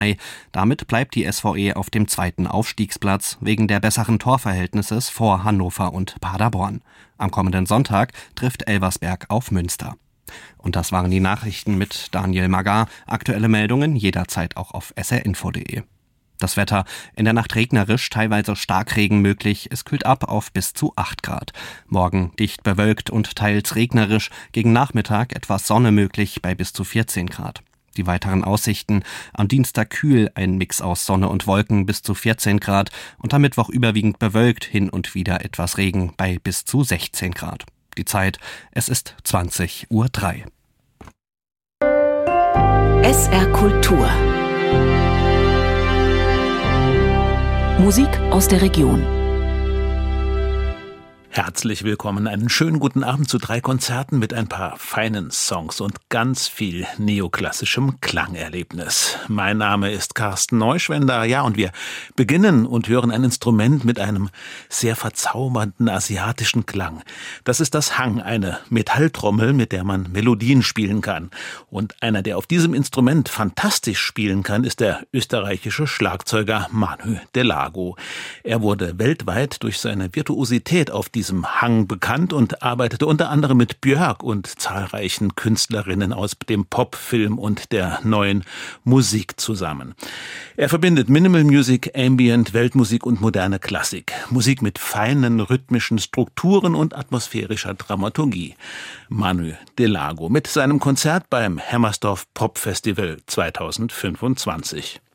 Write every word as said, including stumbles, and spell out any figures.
Damit bleibt die S V E auf dem zweiten Aufstiegsplatz wegen der besseren Torverhältnisses vor Hannover und Paderborn. Am kommenden Sonntag trifft Elversberg auf Münster. Und das waren die Nachrichten mit Daniel Magar. Aktuelle Meldungen jederzeit auch auf s r info punkt d e. Das Wetter: in der Nacht regnerisch, teilweise Starkregen möglich. Es kühlt ab auf bis zu acht Grad. Morgen dicht bewölkt und teils regnerisch. Gegen Nachmittag etwas Sonne möglich bei bis zu vierzehn Grad. Die weiteren Aussichten: am Dienstag kühl, ein Mix aus Sonne und Wolken bis zu vierzehn Grad. Und am Mittwoch überwiegend bewölkt, hin und wieder etwas Regen bei bis zu sechzehn Grad. Die Zeit: es ist zwanzig Uhr drei. S R Kultur. Musik aus der Region. Herzlich willkommen, einen schönen guten Abend zu drei Konzerten mit ein paar feinen Songs und ganz viel neoklassischem Klangerlebnis. Mein Name ist Carsten Neuschwender, ja, und wir beginnen und hören ein Instrument mit einem sehr verzaubernden asiatischen Klang. Das ist das Hang, eine Metalltrommel, mit der man Melodien spielen kann. Und einer, der auf diesem Instrument fantastisch spielen kann, ist der österreichische Schlagzeuger Manu Delago. Er wurde weltweit durch seine Virtuosität auf die diesem Hang bekannt und arbeitete unter anderem mit Björk und zahlreichen Künstlerinnen aus dem Pop, Film und der neuen Musik zusammen. Er verbindet Minimal Music, Ambient, Weltmusik und moderne Klassik. Musik mit feinen rhythmischen Strukturen und atmosphärischer Dramaturgie. Manu Delago mit seinem Konzert beim Helmersdorf Pop Festival zweitausendfünfundzwanzig.